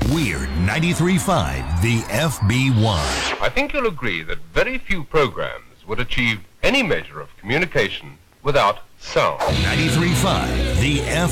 We're 93.5, the FB1. I think you'll agree that very few programs would achieve any measure of communication without sound. 93.5, the